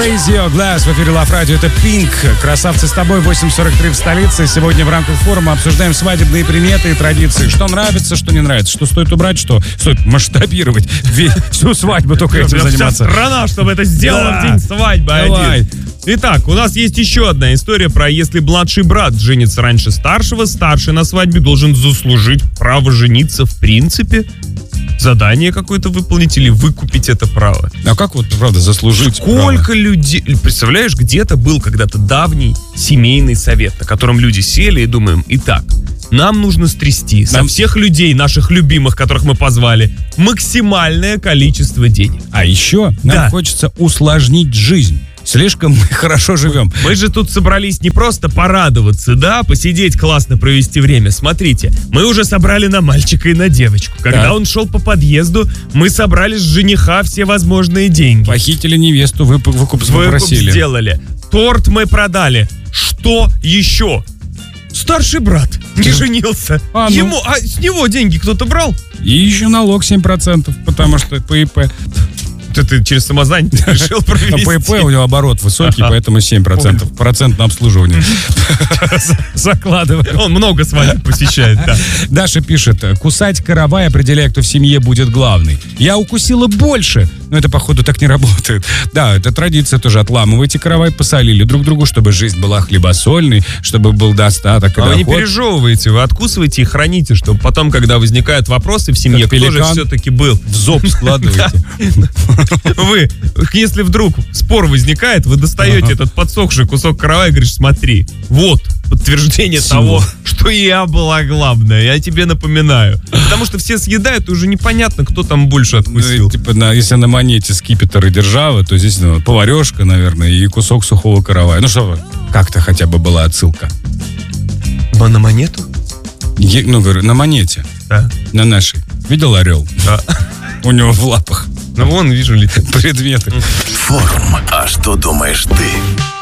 Raise Your Glass в эфире Love Radio. Это Pink. Красавцы с тобой. 8:43 в столице. Сегодня в рамках форума обсуждаем свадебные приметы и традиции. Что нравится, что не нравится. Что стоит убрать, что стоит масштабировать. Всю свадьбу только этим заниматься. Вся страна, чтобы это сделала в день свадьбы. Давай. Итак, у нас есть еще одна история про если младший брат женится раньше старшего, старший на свадьбе должен заслужить право жениться в принципе. Задание какое-то выполнить или выкупить это право. А как вот, правда, заслужить Сколько право? людей... Представляешь, где-то был когда-то давний семейный совет, на котором люди сели и думаем, итак, нам нужно стрясти со всех людей, наших любимых, которых мы позвали, максимальное количество денег. А еще нам хочется усложнить жизнь. Слишком мы хорошо живем. Мы же тут собрались не просто порадоваться, да, посидеть, классно провести время. Смотрите, мы уже собрали на мальчика и на девочку. Когда он шел по подъезду, мы собрали с жениха все возможные деньги. Похитили невесту, выкуп попросили. Сделали. Торт мы продали. Что еще? Старший брат не женился. А с него деньги кто-то брал? И еще налог 7%, потому что по ИП. Ты через самозанятость решил провести. На ПИП у него оборот высокий, поэтому 7%. Процент на обслуживание. Закладываем. Он много свадеб посещает, да. Даша пишет: кусать каравай, определяя, кто в семье будет главный. Я укусила больше. Но это, походу, так не работает. Да, это традиция тоже. Отламывайте каравай, посолили друг другу, чтобы жизнь была хлебосольной, чтобы был достаток и доход. Вы не пережевываете, вы откусываете и храните, чтобы потом, когда возникают вопросы в семье, кто же все-таки был. В зоб складываете. Вы, если вдруг спор возникает, вы достаете этот подсохший кусок каравая и говоришь: смотри, вот подтверждение того, что я была главная. Я тебе напоминаю. Потому что все съедают, и уже непонятно, кто там больше откусил. Если на монете скипетр и держава, то здесь поварешка, наверное, и кусок сухого каравая. Ну, чтобы как-то хотя бы была отсылка. На монету? Говорю, на монете. Да. На нашей. Видел орел? Да. У него в лапах. Ну, вон, вижу, летит. Предметы. Форум. А что думаешь ты?